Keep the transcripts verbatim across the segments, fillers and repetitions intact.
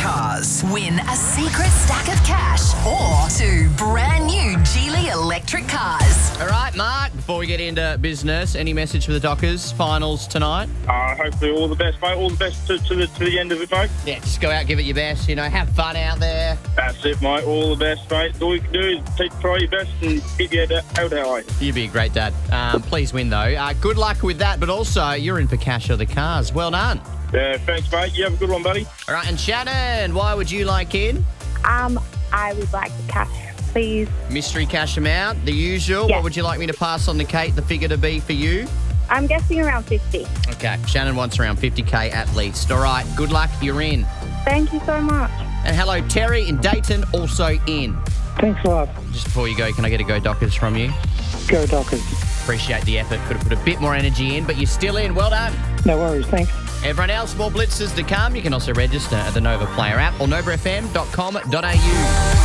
cars. Win a secret stack of cash or two brand new Geely electric cars. All right, Mark, before we get into business, any message for the Dockers finals tonight? Uh, hopefully all the best, mate. All the best to, to, the, to the end of it, mate. Yeah, just go out, give it your best, you know, have fun out there. That's it, mate. All the best, mate. All you can do is take, try your best and keep your head out high. You'd be a great dad. Um, please win, though. Uh, good luck with that, but also you're in for cash or the cars. Well done. Yeah, thanks, mate. You have a good one, buddy. All right, and Shannon, why would you like in? Um, I would like the cash, please. Mystery cash amount, the usual. Yes. What would you like me to pass on to Kate, the figure to be for you? I'm guessing around fifty. Okay, Shannon wants around fifty K at least. All right, good luck, you're in. Thank you so much. And hello, Terry in Dayton, also in. Thanks a lot. Just before you go, can I get a go Dockers from you? Go Dockers. Appreciate the effort. Could have put a bit more energy in, but you're still in. Well done. No worries, thanks. Everyone else, more blitzes to come. You can also register at the Nova Player app or nova f m dot com dot a u.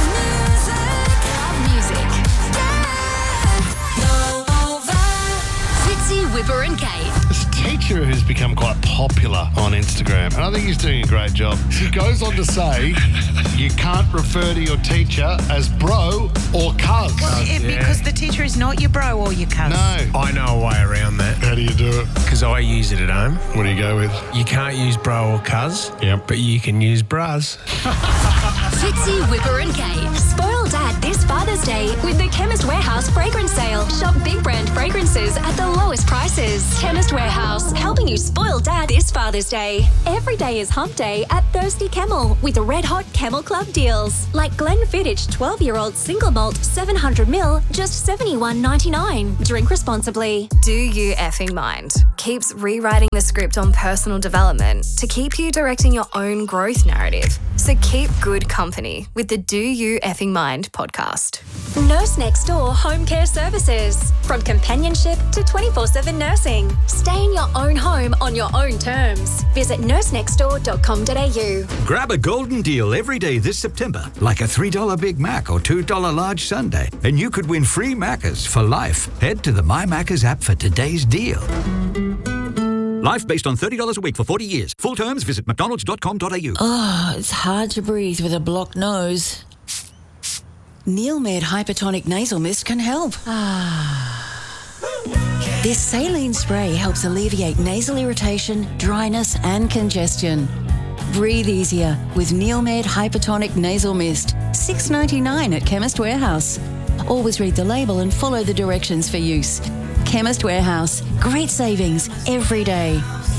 Music. Fitzy, Whipper and Kate. This teacher who's become quite popular on Instagram, and I think he's doing a great job. He goes on to say, you can't refer to your teacher as bro or cuz. Well, it, Yeah. because the teacher is not your bro or your cuz. No. I know a way around that How do you do it? because I use it at home. What do you go with? You can't use bro or cuz, Yep. but you can use bras. Fitzy, Whipper and Kate. Spoil Dad this Father's Day with the Chemist Warehouse fragrance sale. Shop big brand fragrances at the lowest prices. Chemist Warehouse, helping you spoil Dad this Father's Day. Every day is hump day at Thirsty Camel with red hot Camel Club deals. Like Glenfiddich twelve-year-old single malt seven hundred mil, just seventy-one ninety-nine. Drink responsibly. Do You Effing Mind keeps rewriting the script on personal development to keep you directing your own growth narrative. So keep good company with the Do You Effing Mind podcast. Nurse Next Door Home Care Services. From companionship to twenty-four seven nursing. Stay in your own home on your own terms. Visit nurse next door dot com dot a u. Grab a golden deal every day this September, like a three dollar Big Mac or two dollar large sundae, and you could win free Maccas for life. Head to the My Maccas app for today's deal. Life based on thirty dollars a week for forty years. Full terms, visit mcdonalds dot com dot a u. Oh, it's hard to breathe with a blocked nose. Neilmed Hypertonic Nasal Mist can help. This saline spray helps alleviate nasal irritation, dryness and congestion. Breathe easier with Neilmed Hypertonic Nasal Mist. six ninety-nine at Chemist Warehouse. Always read the label and follow the directions for use. Chemist Warehouse. Great savings every day.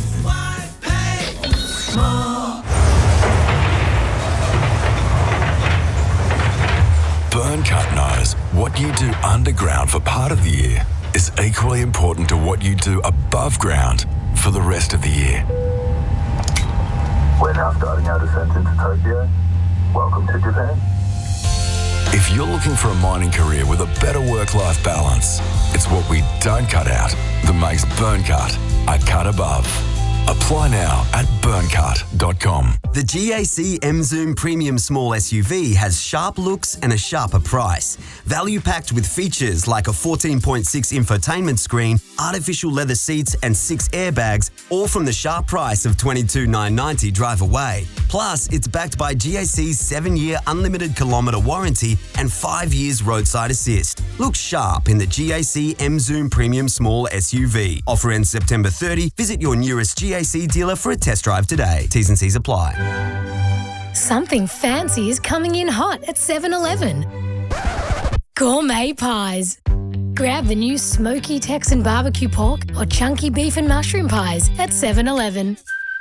Burncut knows what you do underground for part of the year is equally important to what you do above ground for the rest of the year. We're now starting our descent into Tokyo. Welcome to Japan. If you're looking for a mining career with a better work-life balance, it's what we don't cut out that makes Burncut a cut above. Apply now at burncut dot com. The G A C M-Zoom Premium Small S U V has sharp looks and a sharper price. Value packed with features like a fourteen point six infotainment screen, artificial leather seats and six airbags, all from the sharp price of twenty-two thousand nine hundred ninety dollars drive away. Plus, it's backed by G A C's seven-year unlimited kilometre warranty and five years roadside assist. Look sharp in the G A C M-Zoom Premium Small S U V. Offer ends September thirtieth. Visit your nearest G A C dealer for a test drive today. T's and C's apply. Something fancy is coming in hot at seven eleven. Gourmet pies. Grab the new smoky Texan barbecue pork or chunky beef and mushroom pies at seven eleven.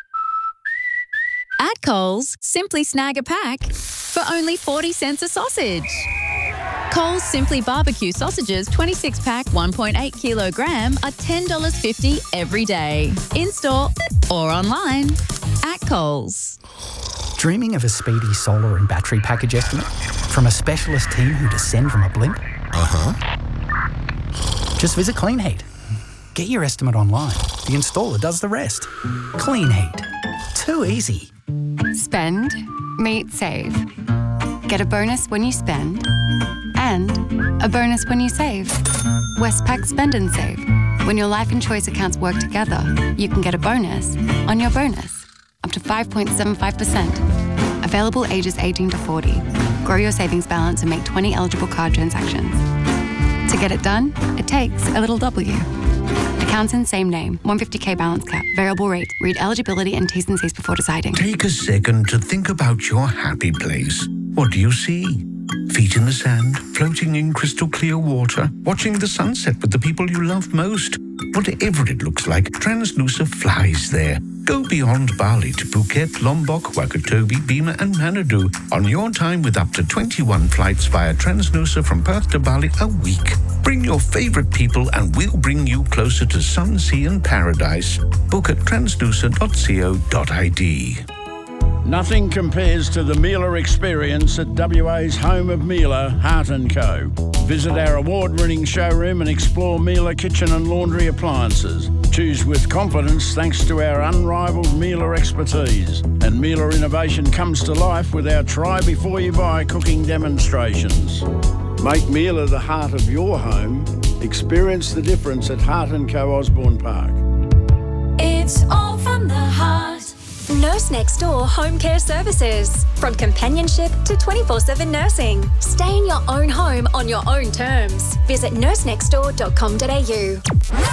At Coles, simply snag a pack for only forty cents a sausage. Coles Simply Barbecue sausages twenty-six pack one point eight kilogram are ten dollars fifty every day. In-store or online. At Coles. Dreaming of a speedy solar and battery package estimate from a specialist team who descend from a blimp? Uh-huh. Just visit Clean Heat. Get your estimate online. The installer does the rest. Clean Heat. Too easy. Spend, meet, save. Get a bonus when you spend and a bonus when you save. Westpac Spend and Save. When your life and choice accounts work together, you can get a bonus on your bonus, up to five point seven five percent. Available ages eighteen to forty. Grow your savings balance and make twenty eligible card transactions. To get it done, it takes a little W. Accounts in same name, one hundred fifty k balance cap, variable rate. Read eligibility and T's and C's before deciding. Take a second to think about your happy place. What do you see? Feet in the sand, floating in crystal clear water, watching the sunset with the people you love most. Whatever it looks like, Transnusa flies there. Go beyond Bali to Phuket, Lombok, Wakatobi, Bima and Manado on your time with up to twenty-one flights via Transnusa from Perth to Bali a week. Bring your favourite people and we'll bring you closer to sun, sea and paradise. Book at transnusa dot co dot I D. Nothing compares to the Miele experience at W A's home of Miele, Hart and Co. Visit our award-winning showroom and explore Miele kitchen and laundry appliances. Choose with confidence thanks to our unrivaled Miele expertise. And Miele innovation comes to life with our try before you buy cooking demonstrations. Make Miele the heart of your home. Experience the difference at Hart and Co Osborne Park. It's all from the heart. Nurse Next Door Home Care Services. From companionship to twenty-four seven nursing. Stay in your own home on your own terms. Visit nurse next door dot com dot a u.